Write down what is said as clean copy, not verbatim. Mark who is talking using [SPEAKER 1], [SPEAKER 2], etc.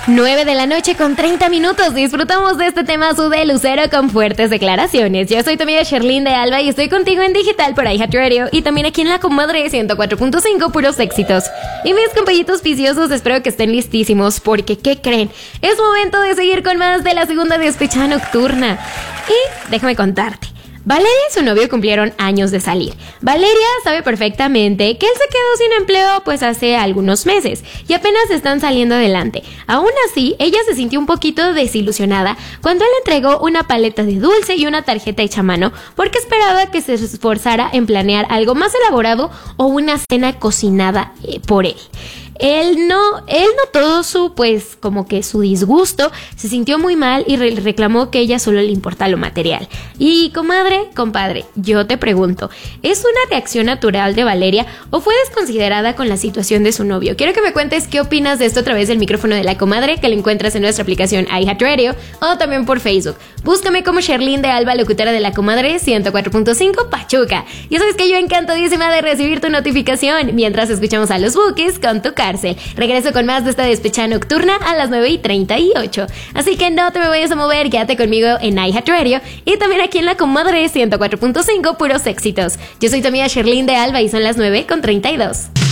[SPEAKER 1] 9 de la noche con 30 minutos. Disfrutamos de este temazo de Lucero con fuertes declaraciones. Yo soy tu amiga Sherlyn de Alba y estoy contigo en digital por iHeartRadio y también aquí en La Comadre 104.5, puros éxitos. Y mis compañitos viciosos, espero que estén listísimos porque, ¿qué creen? Es momento de seguir con más de la segunda despechada nocturna. Y déjame contarte. Valeria y su novio cumplieron años de salir. Valeria sabe perfectamente que él se quedó sin empleo pues hace algunos meses y apenas están saliendo adelante. Aún así, ella se sintió un poquito desilusionada cuando él entregó una paleta de dulce y una tarjeta hecha a mano porque esperaba que se esforzara en planear algo más elaborado o una cena cocinada por él. Él notó su disgusto, se sintió muy mal y reclamó que a ella solo le importa lo material. Y comadre, compadre, yo te pregunto, ¿es una reacción natural de Valeria o fue desconsiderada con la situación de su novio? Quiero que me cuentes qué opinas de esto a través del micrófono de La Comadre, que lo encuentras en nuestra aplicación iHeartRadio o también por Facebook. Búscame como Sherlyn de Alba, locutora de La Comadre 104.5 Pachuca. Ya sabes que yo encantadísima de recibir tu notificación mientras escuchamos a los Bukis con tu cárcel. Regreso con más de esta despechada nocturna a las 9:38. Así que no te me vayas a mover, quédate conmigo en iHeartRadio y también aquí en La Comadre 104.5 puros éxitos. Yo soy tu amiga Sherlyn de Alba y son las 9:32.